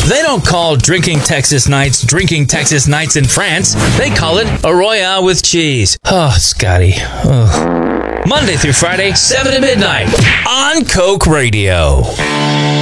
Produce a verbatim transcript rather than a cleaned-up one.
They don't call drinking Texas nights drinking Texas nights in France. They call it a Royale with cheese. Oh, Scotty. Ugh. Monday through Friday, seven to midnight on Coke Radio.